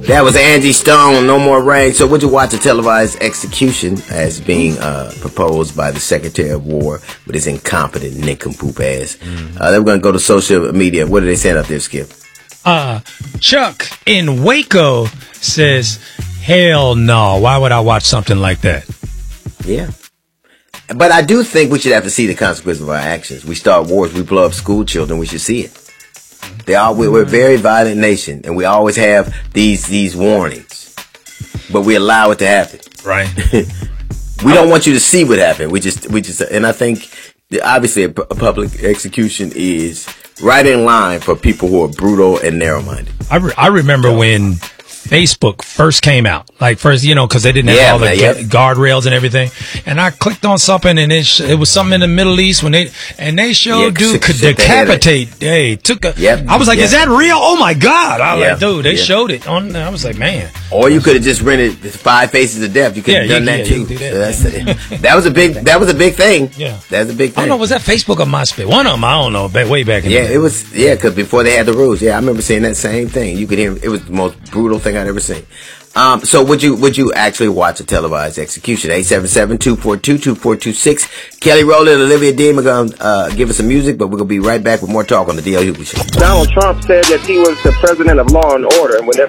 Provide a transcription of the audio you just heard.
That was Angie Stone, No More Rain. So would you watch a televised execution as being proposed by the Secretary of War with his incompetent nincompoop ass? Then we're going to go to social media. What are they saying up there, Skip? Chuck in Waco says, hell no. Why would I watch something like that? Yeah. But I do think we should have to see the consequences of our actions. We start wars, we blow up school children, we should see it. We're a very violent nation, and we always have these warnings, but we allow it to happen. Right. We don't want you to see what happened. We just, and I think obviously a public execution is right in line for people who are brutal and narrow-minded. I remember when Facebook first came out, like first, because they didn't have all the guardrails and everything. And I clicked on something, and it was something in the Middle East when they showed dude could decapitate. Hey, I was like, is that real? Oh my God! I was like, dude, they showed it on. I was like, man. Or you could have just rented 5 Faces of Death. You could have done that too. That was a big thing. Yeah, that was a big thing. I don't know, was that Facebook or MySpace? One of them, I don't know. Way back in the day. It was. Yeah, because before they had the rules. Yeah, I remember seeing that same thing. You could hear it was the most brutal thing I'd ever seen. So would you actually watch a televised execution? 877-242-2426. Kelly Rowland and Olivia Dean are going to give us some music, but we're going to be right back with more talk on the D.L. Hughley Show. Donald Trump said that he was the president of law and order, and whenever